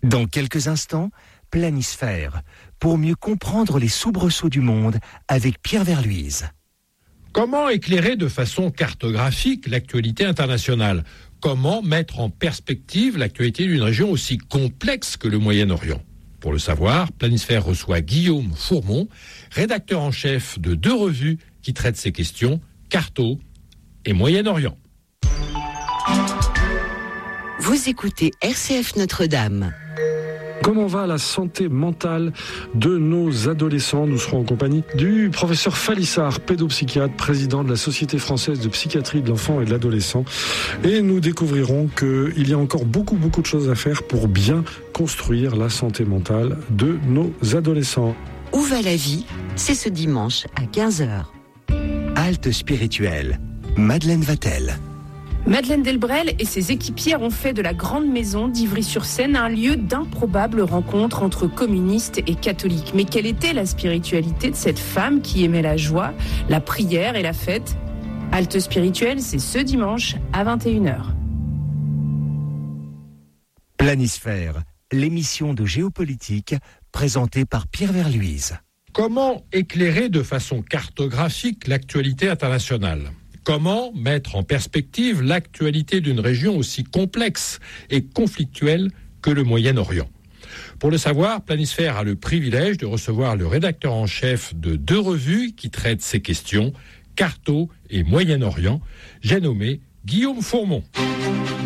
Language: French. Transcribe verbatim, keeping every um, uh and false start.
Dans quelques instants, Planisphère, pour mieux comprendre les soubresauts du monde avec Pierre Verluise. Comment éclairer de façon cartographique l'actualité internationale ? Comment mettre en perspective l'actualité d'une région aussi complexe que le Moyen-Orient ? Pour le savoir, Planisphère reçoit Guillaume Fourmont, rédacteur en chef de deux revues qui traitent ces questions, Carto et Moyen-Orient. Vous écoutez R C F Notre-Dame. Comment va la santé mentale de nos adolescents ? Nous serons en compagnie du professeur Falissard, pédopsychiatre, président de la Société française de psychiatrie de l'enfant et de l'adolescent. Et nous découvrirons qu'il y a encore beaucoup, beaucoup de choses à faire pour bien construire la santé mentale de nos adolescents. Où va la vie ? C'est ce dimanche à quinze heures. Halte spirituelle, Madeleine Vatel. Madeleine Delbrel et ses équipières ont fait de la Grande Maison d'Ivry-sur-Seine un lieu d'improbables rencontres entre communistes et catholiques. Mais quelle était la spiritualité de cette femme qui aimait la joie, la prière et la fête ? Halte spirituelle, c'est ce dimanche à vingt et une heures. Planisphère, l'émission de géopolitique présentée par Pierre Verluise. Comment éclairer de façon cartographique l'actualité internationale ? Comment mettre en perspective l'actualité d'une région aussi complexe et conflictuelle que le Moyen-Orient ? Pour le savoir, Planisphère a le privilège de recevoir le rédacteur en chef de deux revues qui traitent ces questions, Carto et Moyen-Orient. J'ai nommé Guillaume Fourmont.